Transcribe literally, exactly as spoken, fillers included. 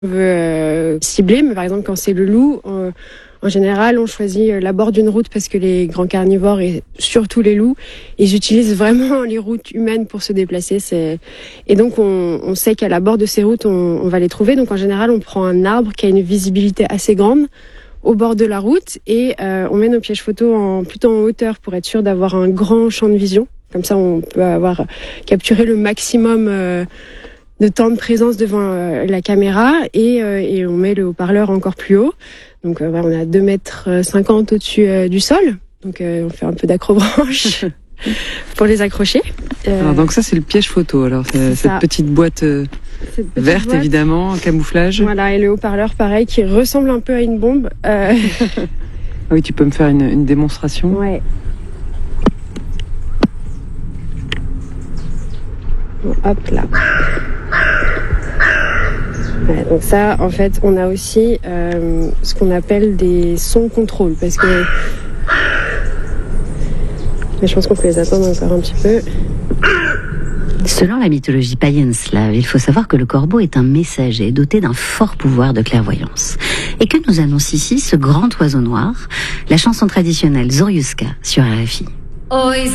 On veut euh, cibler, mais par exemple quand c'est le loup, on, en général on choisit la bord d'une route parce que les grands carnivores et surtout les loups, ils utilisent vraiment les routes humaines pour se déplacer. C'est... Et donc on, on sait qu'à la bord de ces routes on, on va les trouver. Donc en général on prend un arbre qui a une visibilité assez grande au bord de la route et euh, on met nos pièges photos en, plutôt en hauteur pour être sûr d'avoir un grand champ de vision. Comme ça on peut avoir capturé le maximum euh, de temps de présence devant euh, la caméra et, euh, et on met le haut-parleur encore plus haut. Donc euh, ouais, on est à deux mètres cinquante au-dessus euh, du sol. Donc euh, on fait un peu d'acrobranche pour les accrocher. Euh, alors donc ça c'est le piège photo. Alors c'est cette petite boîte euh, cette petite verte boîte, évidemment, en camouflage. Voilà, et le haut-parleur pareil qui ressemble un peu à une bombe. Euh... oui, tu peux me faire une, une démonstration. Ouais. Bon, hop là. Ouais, donc ça, en fait, on a aussi euh, ce qu'on appelle des sons contrôle, parce que... Mais je pense qu'on peut les attendre encore un petit peu. Selon la mythologie païenne slave, il faut savoir que le corbeau est un messager doté d'un fort pouvoir de clairvoyance. Et que nous annonce ici ce grand oiseau noir, la chanson traditionnelle Zoriuska sur R F I.